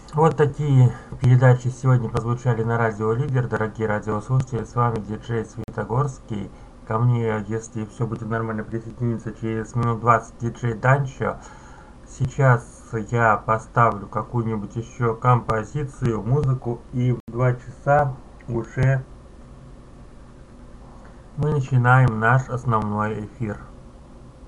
Вот такие передачи сегодня прозвучали на радио Лидер. Дорогие радиослушатели, с вами диджей Светогорский. Ко мне, если все будет нормально, присоединится через минут 20 диджей Данчо. Сейчас я поставлю какую-нибудь еще композицию, музыку, и в 2 часа уже мы начинаем наш основной эфир.